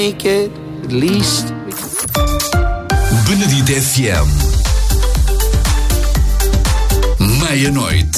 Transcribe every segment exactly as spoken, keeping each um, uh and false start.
Make it at least. Benedita F M. Meia-noite.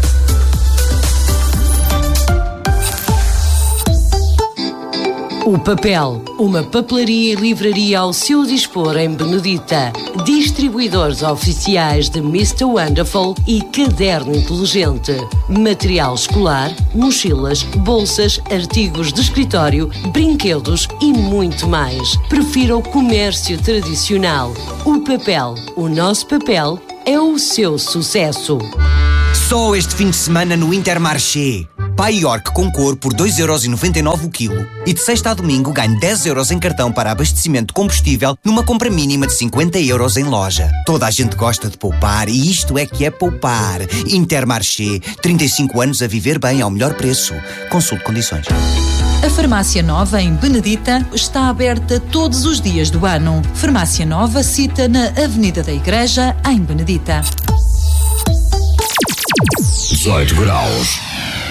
O Papel, uma papelaria e livraria ao seu dispor em Benedita. Distribuidores oficiais de mister Wonderful e Caderno Inteligente. Material escolar, mochilas, bolsas, artigos de escritório, brinquedos e muito mais. Prefira o comércio tradicional. O Papel, o nosso papel é o seu sucesso. Só este fim de semana no Intermarché. Pai York com cor por dois euros e noventa e nove o quilo. E de sexta a domingo ganhe dez euros em cartão para abastecimento de combustível numa compra mínima de cinquenta euros em loja. Toda a gente gosta de poupar e isto é que é poupar. Intermarché, trinta e cinco anos a viver bem ao melhor preço. Consulte condições. A Farmácia Nova em Benedita está aberta todos os dias do ano. Farmácia Nova cita na Avenida da Igreja, em Benedita. dezoito graus.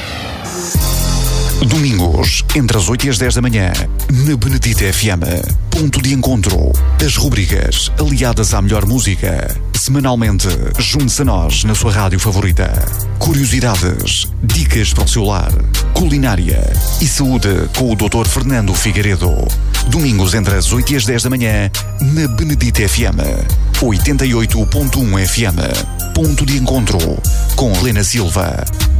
Domingos, entre as oito e as dez da manhã, na Benedita F M. Ponto de encontro. As rubricas aliadas à melhor música. Semanalmente, junte-se a nós na sua rádio favorita. Curiosidades, dicas para o seu lar, culinária e saúde com o doutor Fernando Figueiredo. Domingos, entre as oito e as dez da manhã, na Benedita F M. oitenta e oito ponto um F M. Ponto de encontro com Helena Silva.